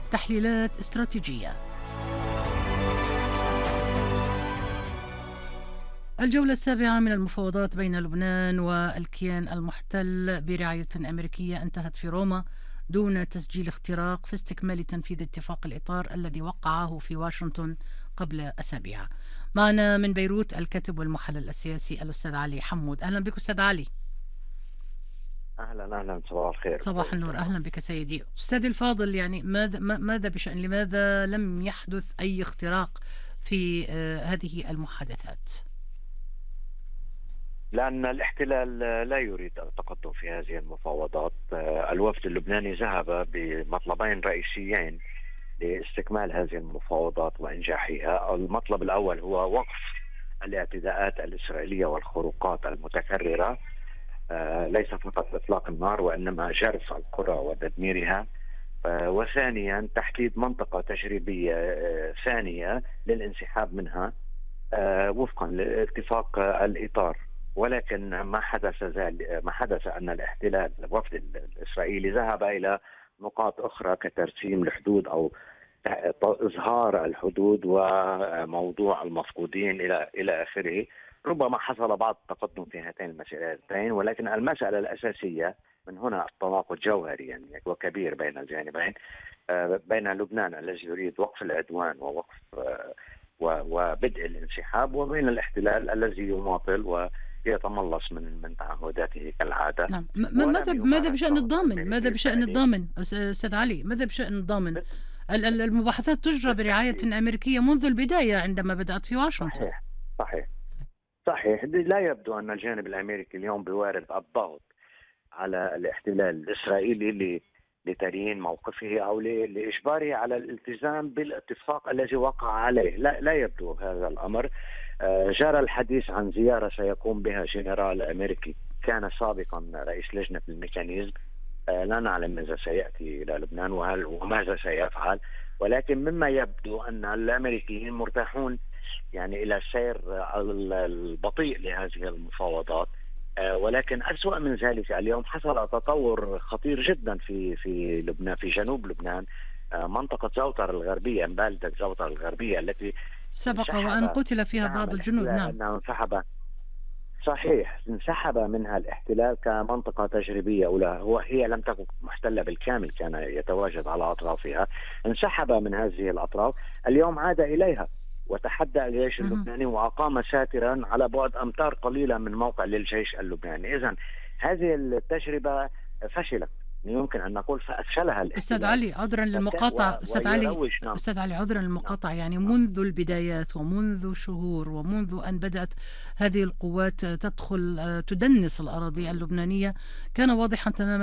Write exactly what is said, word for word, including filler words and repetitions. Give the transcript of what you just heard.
تحليلات استراتيجية. الجولة السابعة من المفاوضات بين لبنان والكيان المحتل برعاية أمريكية انتهت في روما دون تسجيل اختراق في استكمال تنفيذ اتفاق الإطار الذي وقعه في واشنطن قبل أسابيع. معنا من بيروت الكاتب والمحلل السياسي الأستاذ علي حمود. أهلا بك أستاذ علي. أهلا أهلا، صباح الخير. صباح النور، أهلا بك سيدي. أستاذ الفاضل، يعني ماذا ماذا بشأن لماذا لم يحدث أي اختراق في آه هذه المحادثات؟ لأن الاحتلال لا يريد التقدم في هذه المفاوضات. الوفد اللبناني ذهب بمطلبين رئيسيين لاستكمال هذه المفاوضات وإنجاحها. المطلب الأول هو وقف الاعتداءات الإسرائيلية والخروقات المتكررة، ليس فقط إطلاق النار وإنما جرف القرى وتدميرها. وثانيا تحديد منطقة تجريبية ثانية للانسحاب منها وفقا لاتفاق الإطار. ولكن ما حدث ما حدث أن الاحتلال الوفد الإسرائيلي ذهب إلى نقاط أخرى كترسيم الحدود أو إظهار الحدود وموضوع المفقودين إلى إلى آخره. ربما حصل بعض التقدم في هاتين المسألتين، ولكن المسألة الأساسية من هنا التناقض جوهري يعني وكبير بين الجانبين، بين لبنان الذي يريد وقف العدوان ووقف وبدء الانسحاب، وبين الاحتلال الذي يماطل و يتملص من من تعهداته كالعاده. نعم. ماذا ماذا بشأن الضامن؟ ماذا بشأن الضامن أستاذ علي؟ ماذا بشأن الضامن؟ المباحثات تجرى برعاية أمريكية منذ البداية عندما بدأت في واشنطن. صحيح صحيح صحيح. لا يبدو أن الجانب الأمريكي اليوم بوارد الضغط على الاحتلال الإسرائيلي لتريين موقفه أو لإجباره على الالتزام بالاتفاق الذي وقع عليه. لا, لا يبدو هذا الأمر. جرى الحديث عن زيارة سيقوم بها جنرال أمريكي كان سابقا رئيس لجنة الميكانيزم. لا نعلم ماذا سيأتي إلى لبنان وهل وماذا سيفعل، ولكن مما يبدو أن الأمريكيين مرتاحون يعني إلى السير البطيء لهذه المفاوضات. ولكن أسوأ من ذلك، اليوم حصل تطور خطير جدا في في لبنان، في جنوب لبنان، منطقة زوطر الغربية، بلدة زوطر الغربية التي سبق وأن قتل فيها بعض الجنود. نعم انسحب. صحيح، انسحب منها الاحتلال كمنطقة تجريبية أولى. هو هي لم تكن محتلة بالكامل، كان يتواجد على أطرافها. انسحب من هذه الأطراف، اليوم عاد إليها وتحدى الجيش اللبناني وأقام ساترا على بعد أمتار قليلة من موقع للجيش اللبناني. إذن هذه التجربة فشلت، يمكن أن نقول فأفشلها الاحتلال. أستاذ علي عذرا للمقاطعة، أستاذ علي نعم. أستاذ علي عذرا للمقاطعة، يعني منذ البدايات ومنذ شهور ومنذ أن بدأت هذه القوات تدخل تدنس الأراضي اللبنانية كان واضحا تماما